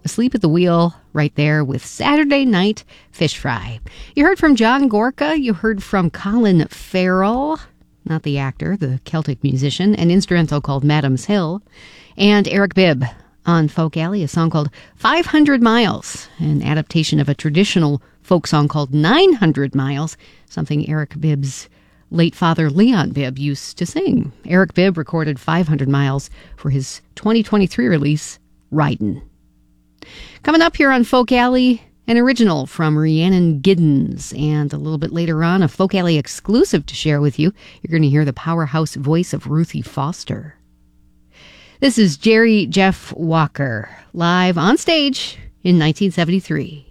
Asleep at the Wheel right there with Saturday Night Fish Fry. You heard from John Gorka. You heard from Colin Farrell, not the actor, the Celtic musician, an instrumental called Madam's Hill. And Eric Bibb on Folk Alley, a song called 500 Miles, an adaptation of a traditional folk song called 900 Miles, something Eric Bibb's late father Leon Bibb used to sing. Eric Bibb recorded 500 Miles for his 2023 release, Ridin'. Coming up here on Folk Alley, an original from Rhiannon Giddens, and a little bit later on, a Folk Alley exclusive to share with you. You're going to hear the powerhouse voice of Ruthie Foster. This is Jerry Jeff Walker, live on stage in 1973.